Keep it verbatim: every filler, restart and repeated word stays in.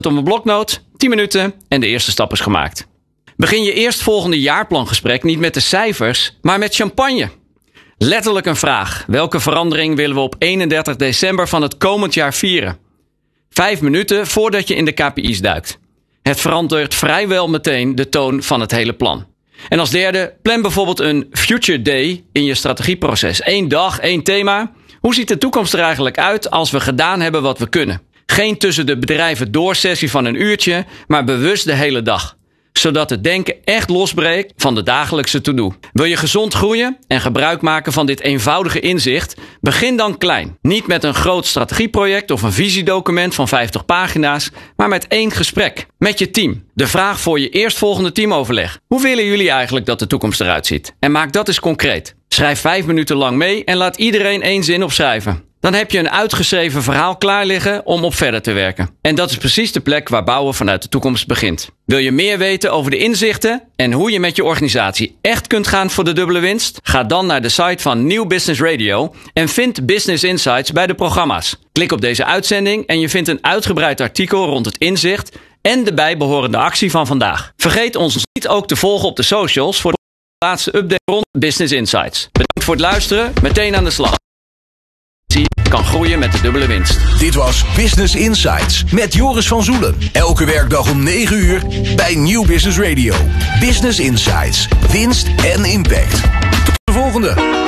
Om een bloknoot, tien minuten en de eerste stap is gemaakt. Begin je eerstvolgende jaarplangesprek niet met de cijfers, maar met champagne. Letterlijk een vraag. Welke verandering willen we op eenendertig december van het komend jaar vieren? Vijf minuten voordat je in de K P I's duikt. Het verandert vrijwel meteen de toon van het hele plan. En als derde, plan bijvoorbeeld een Future Day in je strategieproces. Eén dag, één thema. Hoe ziet de toekomst er eigenlijk uit als we gedaan hebben wat we kunnen? Geen tussen de bedrijven door sessie van een uurtje, maar bewust de hele dag. Zodat het denken echt losbreekt van de dagelijkse to-do. Wil je gezond groeien en gebruik maken van dit eenvoudige inzicht? Begin dan klein. Niet met een groot strategieproject of een visiedocument van vijftig pagina's, maar met één gesprek. Met je team. De vraag voor je eerstvolgende teamoverleg. Hoe willen jullie eigenlijk dat de toekomst eruit ziet? En maak dat eens concreet. Schrijf vijf minuten lang mee en laat iedereen één zin opschrijven. Dan heb je een uitgeschreven verhaal klaar liggen om op verder te werken. En dat is precies de plek waar bouwen vanuit de toekomst begint. Wil je meer weten over de inzichten en hoe je met je organisatie echt kunt gaan voor de dubbele winst? Ga dan naar de site van Nieuw Business Radio en vind Business Insights bij de programma's. Klik op deze uitzending en je vindt een uitgebreid artikel rond het inzicht en de bijbehorende actie van vandaag. Vergeet ons niet ook te volgen op de socials voor de laatste update rond Business Insights. Bedankt voor het luisteren. Meteen aan de slag. Kan groeien met de dubbele winst. Dit was Business Insights met Joris van Zoelen. Elke werkdag om negen uur bij Nieuw Business Radio. Business Insights. Winst en impact. Tot de volgende.